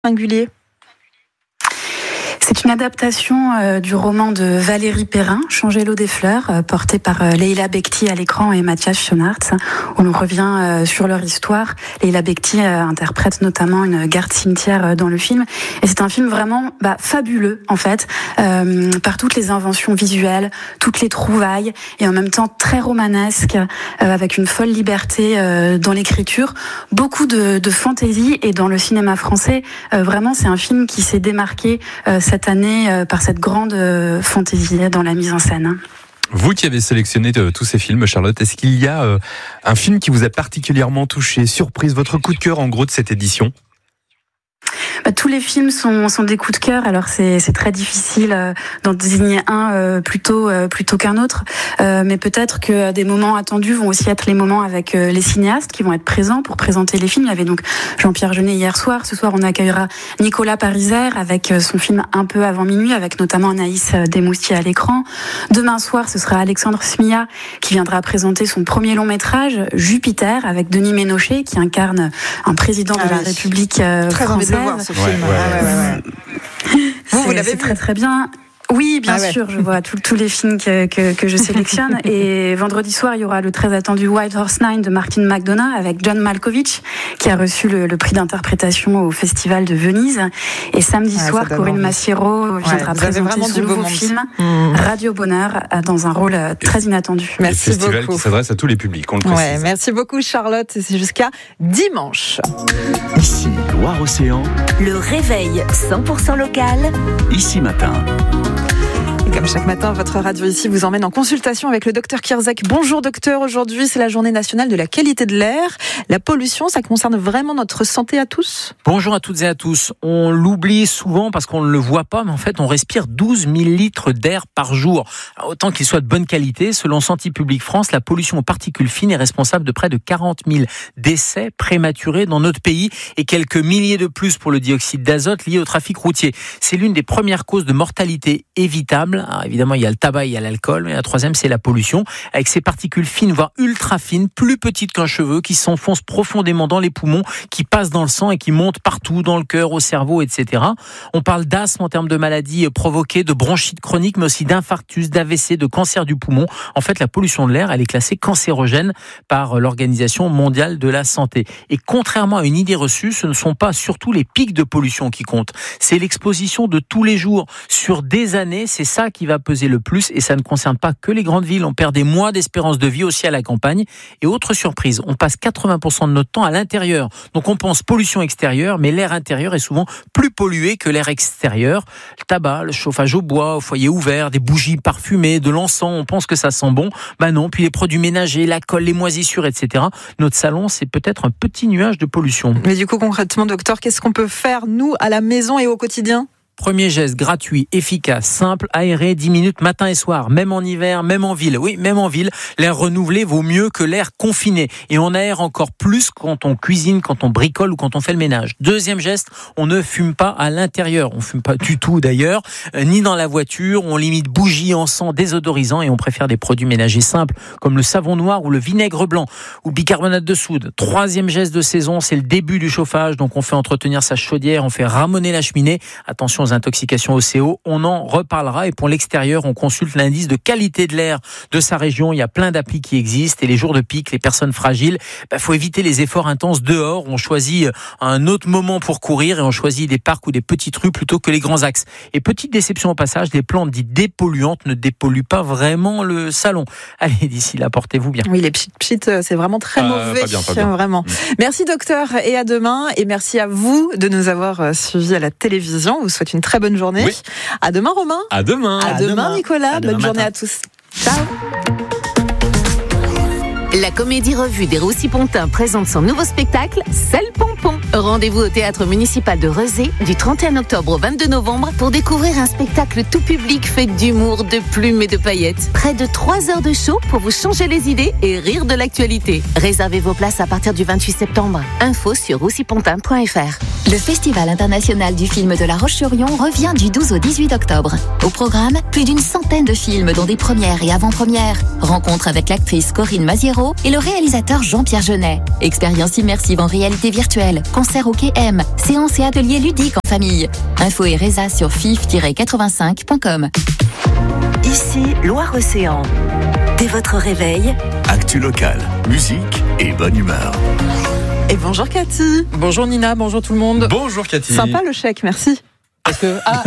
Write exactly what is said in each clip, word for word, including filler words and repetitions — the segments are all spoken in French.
Singulier. C'est une adaptation euh, du roman de Valérie Perrin, Changer l'eau des fleurs, euh, porté par euh, Leila Bekti à l'écran et Mathias Schoenaerts, où l'on revient euh, sur leur histoire. Leila Bekti euh, interprète notamment une garde cimetière euh, dans le film, et c'est un film vraiment bah, fabuleux en fait, euh, par toutes les inventions visuelles, toutes les trouvailles, et en même temps très romanesque, euh, avec une folle liberté euh, dans l'écriture, beaucoup de, de fantaisie, et dans le cinéma français, euh, vraiment c'est un film qui s'est démarqué euh, cette année euh, par cette grande euh, fantaisie dans la mise en scène. Vous qui avez sélectionné euh, tous ces films, Charlotte, est-ce qu'il y a euh, un film qui vous a particulièrement touché, surprise, votre coup de cœur en gros de cette édition ? Bah, tous les films sont, sont des coups de cœur, alors c'est, c'est très difficile euh, d'en désigner un euh, plutôt, euh, plutôt qu'un autre, euh, mais peut-être que des moments attendus vont aussi être les moments avec euh, les cinéastes qui vont être présents pour présenter les films. Il y avait donc Jean-Pierre Jeunet hier soir, ce soir on accueillera Nicolas Pariser avec euh, son film Un peu avant minuit, avec notamment Anaïs Desmoustiers à l'écran. Demain soir ce sera Alexandre Smilla qui viendra présenter son premier long métrage, Jupiter, avec Denis Ménochet qui incarne un président ah de la oui. République euh, Très française. envie de le voir, ce film. Ouais, ouais, ah, ouais, ouais, ouais. Vous, vous l'avez c'est vu très très bien. Oui, bien ah ouais. sûr, je vois tous tous les films que, que, que je sélectionne. Et vendredi soir, il y aura le très attendu White Horse Nine de Martin McDonagh avec John Malkovich, qui a reçu le, le prix d'interprétation au Festival de Venise. Et samedi ouais, soir, Corinne envie. Massiero viendra ouais, présenter son nouveau film, mmh. Radio Bonheur, dans un rôle très inattendu. Merci Le festival beaucoup. qui s'adresse à tous les publics, on le précise. Ouais, merci beaucoup Charlotte, c'est jusqu'à dimanche. Ici, Loire-Océan. Le réveil cent pour cent local. Ici Matin. Et comme chaque matin, votre radio ici vous emmène en consultation avec le docteur Kierzek. Bonjour docteur, aujourd'hui c'est la journée nationale de la qualité de l'air. La pollution, ça concerne vraiment notre santé à tous ? Bonjour à toutes et à tous. On l'oublie souvent parce qu'on ne le voit pas, mais en fait on respire douze mille litres d'air par jour. Alors, autant qu'il soit de bonne qualité, selon Santé publique France, la pollution aux particules fines est responsable de près de quarante mille décès prématurés dans notre pays et quelques milliers de plus pour le dioxyde d'azote lié au trafic routier. C'est l'une des premières causes de mortalité évitable. Alors, évidemment, il y a le tabac, il y a l'alcool, mais la troisième, c'est la pollution, avec ces particules fines, voire ultra fines, plus petites qu'un cheveu, qui s'enfoncent profondément dans les poumons, qui passent dans le sang et qui montent partout, dans le cœur, au cerveau, et cetera. On parle d'asthme en termes de maladies provoquées, de bronchite chronique, mais aussi d'infarctus, d'A V C, de cancer du poumon. En fait, la pollution de l'air, elle est classée cancérogène par l'Organisation mondiale de la santé. Et contrairement à une idée reçue, ce ne sont pas surtout les pics de pollution qui comptent. C'est l'exposition de tous les jours, sur des années, c'est ça qui va peser le plus, et ça ne concerne pas que les grandes villes. On perd des mois d'espérance de vie aussi à la campagne. Et autre surprise, on passe quatre-vingts pour cent de notre temps à l'intérieur. Donc on pense pollution extérieure, mais l'air intérieur est souvent plus pollué que l'air extérieur. Le tabac, le chauffage au bois, au foyer ouvert, des bougies parfumées, de l'encens, on pense que ça sent bon. Ben non, puis les produits ménagers, la colle, les moisissures, et cetera. Notre salon, c'est peut-être un petit nuage de pollution. Mais du coup, concrètement, docteur, qu'est-ce qu'on peut faire, nous, à la maison et au quotidien ? Premier geste gratuit, efficace, simple, aéré, dix minutes matin et soir, même en hiver, même en ville. Oui, même en ville, l'air renouvelé vaut mieux que l'air confiné. Et on aère encore plus quand on cuisine, quand on bricole ou quand on fait le ménage. Deuxième geste, on ne fume pas à l'intérieur. On fume pas du tout d'ailleurs, euh, ni dans la voiture. On limite bougies, encens, désodorisants et on préfère des produits ménagers simples comme le savon noir ou le vinaigre blanc ou bicarbonate de soude. Troisième geste de saison, c'est le début du chauffage. Donc on fait entretenir sa chaudière, on fait ramoner la cheminée. Attention aux intoxications au C O, on en reparlera. Et pour l'extérieur, on consulte l'indice de qualité de l'air de sa région. Il y a plein d'applis qui existent et les jours de pic, les personnes fragiles, bah, faut éviter les efforts intenses dehors. On choisit un autre moment pour courir et on choisit des parcs ou des petites rues plutôt que les grands axes. Et petite déception au passage, les plantes dites dépolluantes ne dépolluent pas vraiment le salon. Allez, d'ici là, portez-vous bien. Oui, les pchit pchit, c'est vraiment très euh, mauvais. Pas bien, pas bien. Vraiment. Mmh. Merci docteur et à demain. Et merci à vous de nous avoir suivis à la télévision. On vous souhaite une très bonne journée. Oui. À demain Romain. À demain. À, à demain, demain Nicolas. à Bonne demain journée matin. à tous. Ciao. La Comédie Revue des Roussy-Pontins présente son nouveau spectacle, Sel Pompon. Rendez-vous au Théâtre Municipal de Rezé du trente et un octobre au vingt-deux novembre pour découvrir un spectacle tout public fait d'humour, de plumes et de paillettes. Près de trois heures de show pour vous changer les idées et rire de l'actualité. Réservez vos places à partir du vingt-huit septembre. Info sur roussy pontin point f r. Le Festival international du film de La Roche-sur-Yon revient du douze au dix-huit octobre. Au programme, plus d'une centaine de films dont des premières et avant-premières. Rencontre avec l'actrice Corinne Maziero et le réalisateur Jean-Pierre Jeunet. Expérience immersive en réalité virtuelle. culturel, concert au Quai M, séances et ateliers ludiques en famille. Info et résa sur fif tiret quatre-vingt-cinq point com. Ici, Loire-Océan. Dès votre réveil, Actu locale, musique et bonne humeur. Et bonjour Cathy. Bonjour Nina, bonjour tout le monde. Bonjour Cathy. Sympa le chèque, merci. Parce que ah.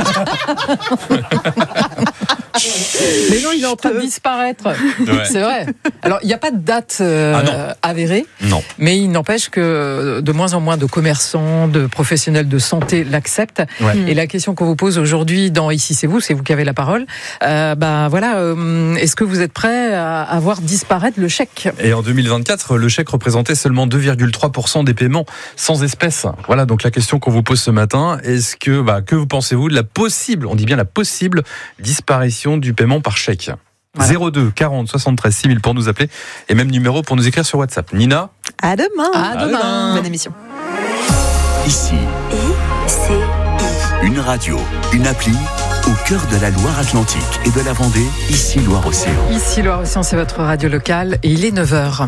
Mais non, il est en train de disparaître. Ouais. C'est vrai. Alors, il n'y a pas de date euh, Ah non. avérée. Non. Mais il n'empêche que de moins en moins de commerçants, de professionnels de santé l'acceptent. Ouais. Et la question qu'on vous pose aujourd'hui dans Ici c'est vous, c'est vous qui avez la parole. Euh, ben voilà, euh, est-ce que vous êtes prêts à, à voir disparaître le chèque ? Et en deux mille vingt-quatre, le chèque représentait seulement deux virgule trois pour cent des paiements sans espèces. Voilà donc la question qu'on vous pose ce matin. Est-ce que, bah, que vous pensez-vous de la possible, on dit bien la possible disparition du paiement par chèque ? Voilà. zéro deux quarante soixante-treize six mille pour nous appeler et même numéro pour nous écrire sur WhatsApp. Nina ? À demain. À demain. Bonne émission. Ici, I C I. une radio, une appli au cœur de la Loire-Atlantique et de la Vendée, ici Loire-Océan. Ici Loire-Océan, c'est votre radio locale et il est neuf heures.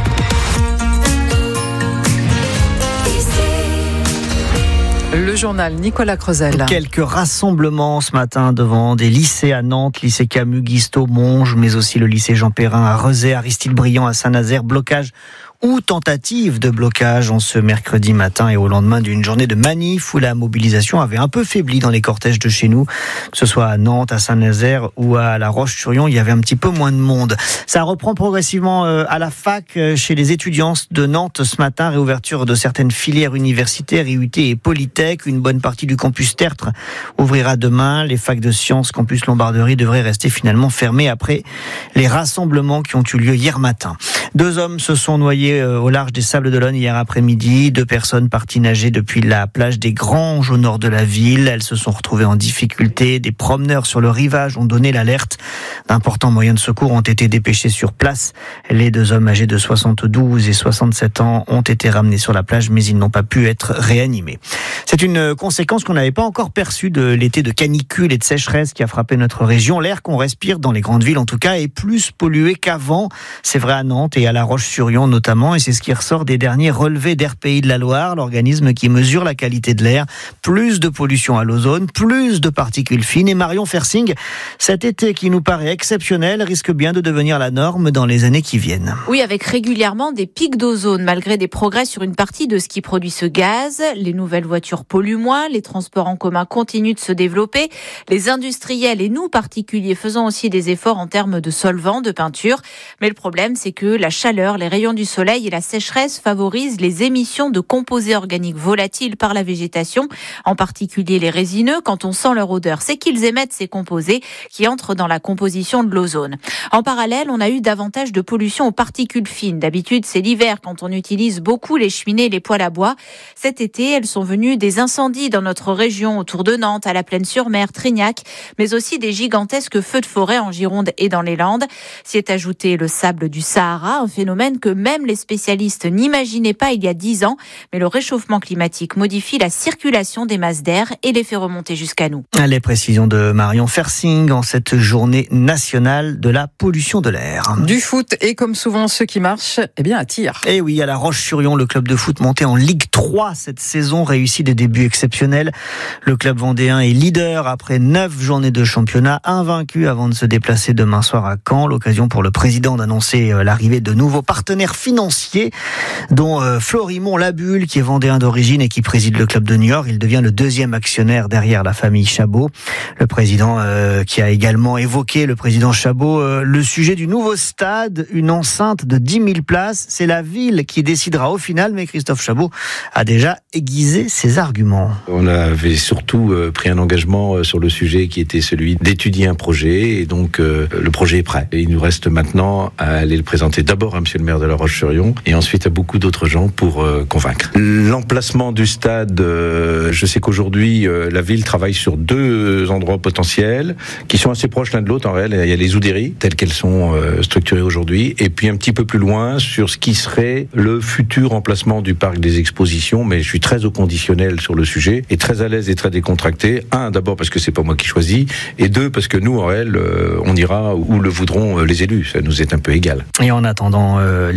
Le journal Nicolas Creusel. Quelques rassemblements ce matin devant des lycées à Nantes, lycée Camus, Guisto, Monge, mais aussi le lycée Jean Perrin à Rezé, Aristide Briand à Saint-Nazaire. Blocage ou tentative de blocage en ce mercredi matin et au lendemain d'une journée de manif où la mobilisation avait un peu faibli dans les cortèges de chez nous, que ce soit à Nantes, à Saint-Nazaire ou à La Roche-sur-Yon, il y avait un petit peu moins de monde. Ça reprend progressivement à la fac chez les étudiants de Nantes ce matin, réouverture de certaines filières universitaires, I U T et Polytech, une bonne partie du campus Tertre ouvrira demain, les facs de sciences campus Lombarderie devraient rester finalement fermées après les rassemblements qui ont eu lieu hier matin. Deux hommes se sont noyés au large des Sables-d'Olonne hier après-midi. Deux personnes parties nager depuis la plage des Granges au nord de la ville. Elles se sont retrouvées en difficulté. Des promeneurs sur le rivage ont donné l'alerte. D'importants moyens de secours ont été dépêchés sur place. Les deux hommes âgés de soixante-douze et soixante-sept ans ont été ramenés sur la plage, mais ils n'ont pas pu être réanimés. C'est une conséquence qu'on n'avait pas encore perçue de l'été de canicule et de sécheresse qui a frappé notre région. L'air qu'on respire dans les grandes villes, en tout cas, est plus pollué qu'avant. C'est vrai à Nantes et à La Roche-sur-Yon notamment, et c'est ce qui ressort des derniers relevés d'Air Pays de la Loire, l'organisme qui mesure la qualité de l'air. Plus de pollution à l'ozone, plus de particules fines. Et Marion Fersing, cet été qui nous paraît exceptionnel, risque bien de devenir la norme dans les années qui viennent. Oui, avec régulièrement des pics d'ozone, malgré des progrès sur une partie de ce qui produit ce gaz. Les nouvelles voitures polluent moins, les transports en commun continuent de se développer, les industriels et nous, particuliers, faisons aussi des efforts en termes de solvants, de peinture. Mais le problème, c'est que la chaleur, les rayons du soleil et la sécheresse favorisent les émissions de composés organiques volatiles par la végétation, en particulier les résineux. Quand on sent leur odeur, c'est qu'ils émettent ces composés qui entrent dans la composition de l'ozone. En parallèle, on a eu davantage de pollution aux particules fines. D'habitude, c'est l'hiver quand on utilise beaucoup les cheminées et les poêles à bois. Cet été, elles sont venues des incendies dans notre région, autour de Nantes, à la Plaine-sur-Mer, Trignac, mais aussi des gigantesques feux de forêt en Gironde et dans les Landes. S'y est ajouté le sable du Sahara, un phénomène que même les spécialistes n'imaginaient pas il y a dix ans. Mais le réchauffement climatique modifie la circulation des masses d'air et les fait remonter jusqu'à nous. Les précisions de Marion Fersing en cette journée nationale de la pollution de l'air. Du foot et comme souvent ceux qui marchent, eh bien attirent. Et oui, à La Roche-sur-Yon, le club de foot monté en Ligue trois cette saison réussit des débuts exceptionnels. Le club vendéen est leader après neuf journées de championnat, invaincu avant de se déplacer demain soir à Caen. L'occasion pour le président d'annoncer l'arrivée de nouveaux partenaires financiers, dont euh, Florimond Labulle, qui est vendéen d'origine et qui préside le club de Niort. Il devient le deuxième actionnaire derrière la famille Chabot. Le président euh, qui a également évoqué, le président Chabot, euh, le sujet du nouveau stade, une enceinte de dix mille places. C'est la ville qui décidera au final, mais Christophe Chabot a déjà aiguisé ses arguments. On avait surtout euh, pris un engagement euh, sur le sujet qui était celui d'étudier un projet, et donc euh, le projet est prêt. Et il nous reste maintenant à aller le présenter d'abord à monsieur le maire de La Roche-sur-Yon et ensuite à beaucoup d'autres gens pour euh, convaincre. L'emplacement du stade, euh, je sais qu'aujourd'hui euh, la ville travaille sur deux endroits potentiels qui sont assez proches l'un de l'autre en réel. Il y a les Oudéries telles qu'elles sont euh, structurées aujourd'hui, et puis un petit peu plus loin sur ce qui serait le futur emplacement du parc des expositions. Mais je suis très au conditionnel sur le sujet et très à l'aise et très décontracté. Un, d'abord parce que c'est pas moi qui choisis, et deux, parce que nous en réel euh, on ira où le voudront euh, les élus. Ça nous est un peu égal. Et en attendant euh, les travaux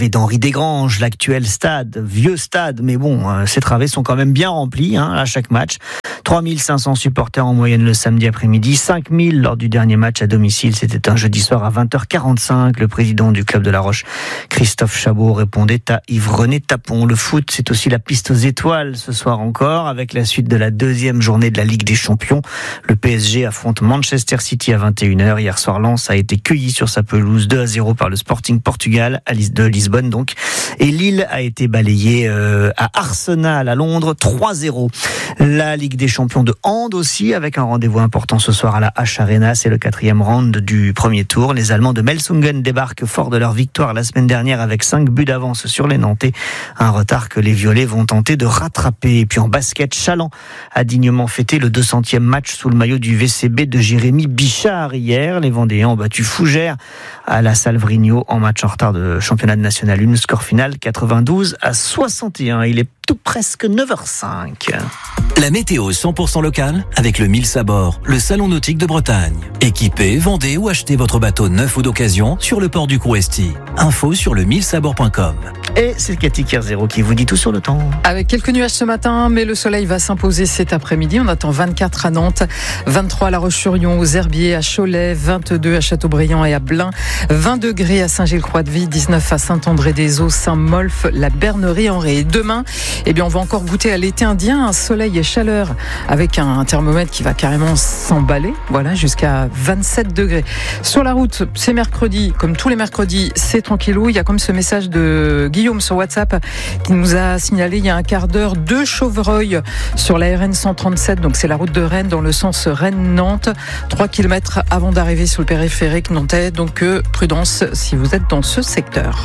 travées d'Henri Desgranges, l'actuel stade, vieux stade, mais bon, euh, ces travées sont quand même bien remplies hein, à chaque match. trois mille cinq cents supporters en moyenne le samedi après-midi, cinq mille lors du dernier match à domicile, c'était un jeudi soir à vingt heures quarante-cinq. Le président du club de La Roche, Christophe Chabot, répondait à Yves-René Tapon. Le foot, c'est aussi la piste aux étoiles ce soir encore, avec la suite de la deuxième journée de la Ligue des Champions. Le P S G affronte Manchester City à vingt et une heures. Hier soir, Lens a été cueilli sur sa pelouse deux à zéro par le Sporting Portugal de Lisbonne donc. Et Lille a été balayé euh, à Arsenal à Londres trois zéro. La Ligue des Champions de hand aussi, avec un rendez-vous important ce soir à la H Arena. C'est le quatrième round du premier tour. Les Allemands de Melsungen débarquent fort de leur victoire la semaine dernière avec cinq buts d'avance sur les Nantais. Un retard que les Violets vont tenter de rattraper. Et puis en basket, Chaland a dignement fêté le deux centième match sous le maillot du V C B de Jérémy Bichard hier. Les Vendéens ont battu Fougères à la Salvrigno en match en retard de championnat de National un. Score final quatre-vingt-douze à soixante et un. Il est tout presque neuf heures cinq. La météo cent pour cent locale avec le Mille Sabord, le salon nautique de Bretagne. Équipez, vendez ou achetez votre bateau neuf ou d'occasion sur le port du Crouesti. Info sur le mille sabord point com. Et c'est Cathy Kerzero qui vous dit tout sur le temps. Avec quelques nuages ce matin, mais le soleil va s'imposer cet après-midi. On attend vingt-quatre à Nantes, vingt-trois à La Roche-sur-Yon, aux Herbiers, à Cholet, vingt-deux à Châteaubriand et à Blain, vingt degrés à Saint-Gilles-Croix-de-Vie, dix-neuf à Saint-André-des-Eaux, Saint-Molf, la Bernerie-en-Ré. Et demain, eh bien, on va encore goûter à l'été indien, un soleil et chaleur, avec un thermomètre qui va carrément s'emballer, voilà, jusqu'à vingt-sept degrés. Sur la route, c'est mercredi, comme tous les mercredis, c'est tranquillou. Il y a comme ce message de Guillaume sur WhatsApp qui nous a signalé il y a un quart d'heure deux chevreuils sur la R N cent trente-sept, donc c'est la route de Rennes dans le sens Rennes-Nantes, trois kilomètres avant d'arriver sur le périphérique nantais, donc euh, prudence si vous êtes dans ce secteur.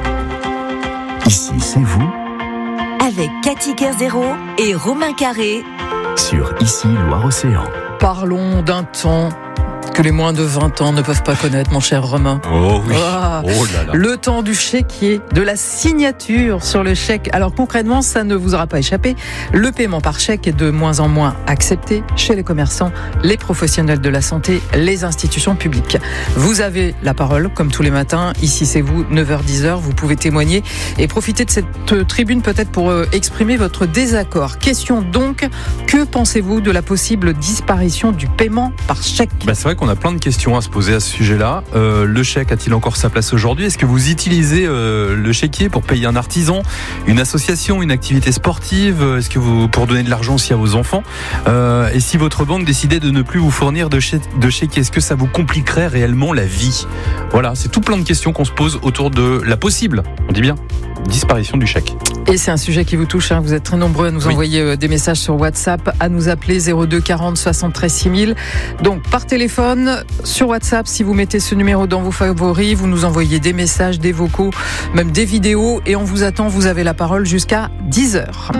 Ici, c'est vous. Avec Cathy Kerzero et Romain Carré. Sur Ici, Loire-Océan. Parlons d'un temps que les moins de vingt ans ne peuvent pas connaître, mon cher Romain. Oh oui. Ah, oh là là. Le temps du chéquier, de la signature sur le chèque. Alors concrètement, ça ne vous aura pas échappé. Le paiement par chèque est de moins en moins accepté chez les commerçants, les professionnels de la santé, les institutions publiques. Vous avez la parole, comme tous les matins. Ici, c'est vous, neuf heures dix heures. Vous pouvez témoigner et profiter de cette tribune peut-être pour exprimer votre désaccord. Question donc, que pensez-vous de la possible disparition du paiement par chèque ? Bah c'est vrai qu'on a plein de questions à se poser à ce sujet-là. Euh, le chèque a-t-il encore sa place aujourd'hui ? Est-ce que vous utilisez euh, le chéquier pour payer un artisan, une association, une activité sportive ? Est-ce que vous pour donner de l'argent aussi à vos enfants ? euh, Et si votre banque décidait de ne plus vous fournir de, chè- de chéquier, est-ce que ça vous compliquerait réellement la vie ? Voilà, c'est tout plein de questions qu'on se pose autour de la possible, on dit bien, disparition du chèque. Et c'est un sujet qui vous touche, hein. Vous êtes très nombreux à nous oui. envoyer des messages sur WhatsApp, à nous appeler zéro deux quarante soixante-treize six mille. Donc par téléphone, sur WhatsApp, si vous mettez ce numéro dans vos favoris, vous nous envoyez des messages, des vocaux, même des vidéos, et on vous attend, vous avez la parole jusqu'à dix heures.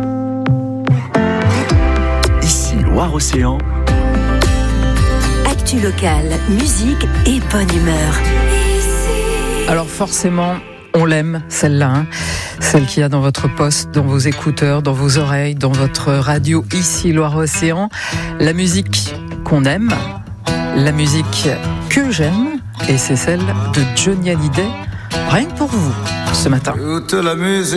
Ici, Loire-Océan. Actu locale, musique et bonne humeur. Alors forcément, on l'aime, celle-là, hein. Celle qu'il y a dans votre poste, dans vos écouteurs, dans vos oreilles, dans votre radio, ici Loire-Océan. La musique qu'on aime, la musique que j'aime, et c'est celle de Johnny Hallyday, rien que pour vous, ce matin. Toute la musique.